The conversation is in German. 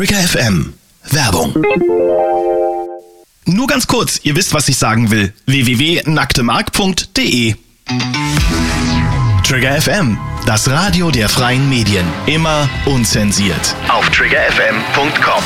Trigger FM. Werbung. Nur ganz kurz, ihr wisst, was ich sagen will. www.nacktemark.de. Trigger FM, das Radio der freien Medien. Immer unzensiert. Auf triggerfm.com.